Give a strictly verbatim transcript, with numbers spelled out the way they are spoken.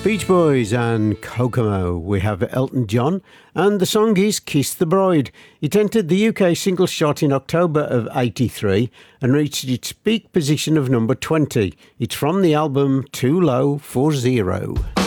Beach Boys and Kokomo. We have Elton John, and the song is Kiss the Bride. It entered the U K single chart in October of eighty-three and reached its peak position of number twenty. It's from the album Too Low for Zero.